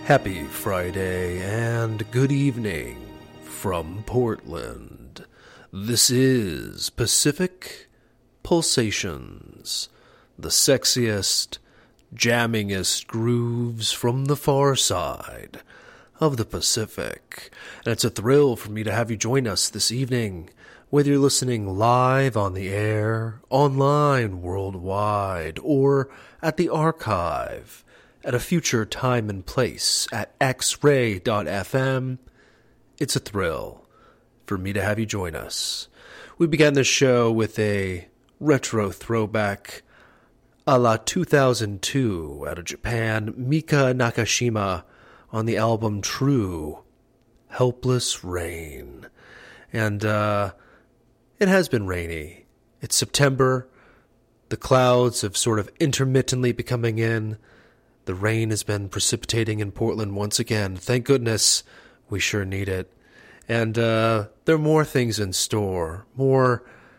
Happy Friday and good evening from Portland. This is Pacific Pulsations, the sexiest, jammingest grooves from the far side of the Pacific. And it's a thrill for me to have you join us this evening, whether you're listening live on the air, online worldwide, or at the archive at a future time and place at xray.fm. It's a thrill for me to have you join us. We began this show with a retro throwback a la 2002 out of Japan, Mika Nakashima on the album True, Helpless Rain. And it has been rainy. It's September. The clouds have sort of intermittently been coming in. The rain has been precipitating in Portland once again. Thank goodness. We sure need it. And there are more things in store. More.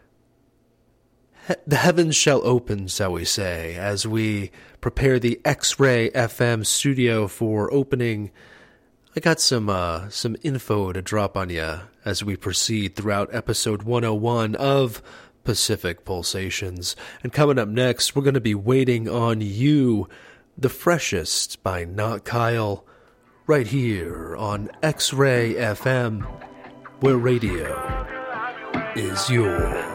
The heavens shall open, shall we say, as we prepare the X-Ray FM studio for opening. I got some info to drop on you as we proceed throughout episode 101 of Pacific Pulsations. And coming up next, we're going to be waiting on you. The Freshest by Not Kyle, right here on X-Ray FM, where radio is yours.